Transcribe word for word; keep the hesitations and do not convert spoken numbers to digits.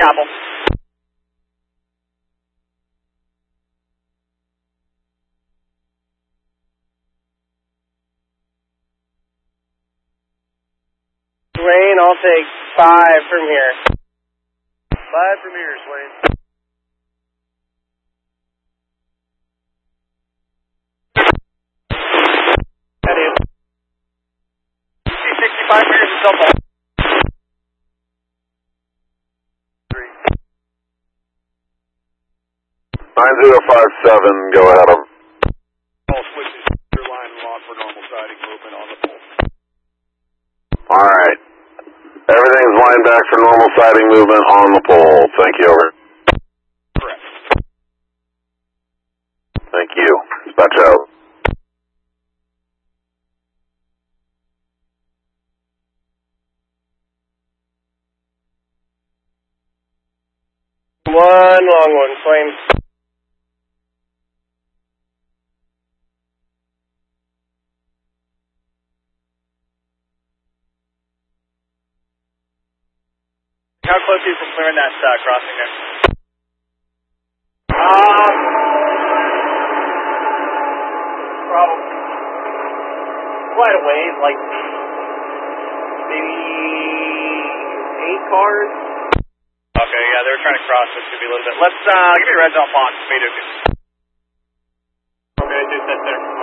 Chapel. Swain, I'll take five from here. Five from here, Swain. That is. sixty-five meters is double. Three. nine zero five seven, go ahead of them. All switches your line and lock for normal siding movement on the pole. Alright. Everything's lined back for normal siding movement on the pole. Thank you, over. Correct. Thank you. Dispatch out. One long one, Swain. How close are you from clearing that uh, crossing there? Um, probably quite a ways, like maybe eight cars. Okay, yeah, they were trying to cross, so it's going to be a little bit. Let's, uh, give me a red zone pond, Speed Duke. Okay, I just set there.